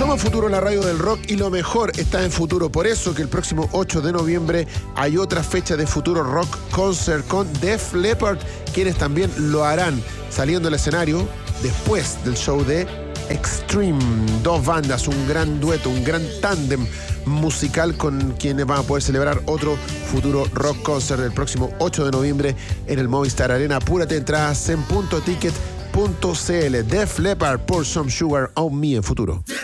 Estamos en Futuro, la radio del rock, y lo mejor está en Futuro. Por eso que el próximo 8 de noviembre hay otra fecha de Futuro Rock Concert con Def Leppard, quienes también lo harán saliendo al escenario después del show de Extreme. Dos bandas, un gran dueto, un gran tándem musical con quienes van a poder celebrar otro Futuro Rock Concert el próximo 8 de noviembre en el Movistar Arena. Apúrate, entradas en .ticket.cl. Def Leppard, Pour Some Sugar on Me en Futuro.